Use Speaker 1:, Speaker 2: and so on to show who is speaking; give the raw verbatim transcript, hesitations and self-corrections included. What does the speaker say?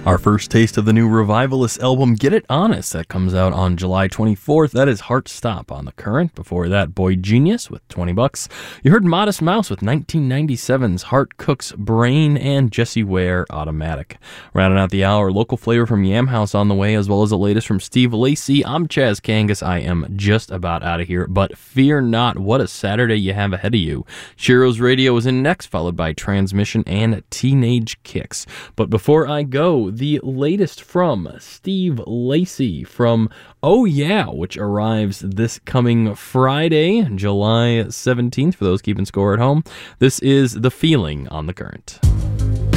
Speaker 1: Our first taste of the new Revivalist album, Get It Honest, that comes out on July twenty-fourth. That is Heart Stop on The Current. Before that, Boy Genius with twenty bucks. You heard Modest Mouse with nineteen ninety-seven's Heart Cook's Brain, and Jesse Ware, Automatic. Rounding out the hour, local flavor from Yam House on the way, as well as the latest from Steve Lacy. I'm Chaz Kangas. I am just about out of here, but fear not, what a Saturday you have ahead of you. Sheroes Radio is in next, followed by Transmission and Teenage Kicks. But before I go, the latest from Steve Lacy from Oh Yeah, which arrives this coming Friday, July seventeenth, for those keeping score at home. This is The Feeling on The Current.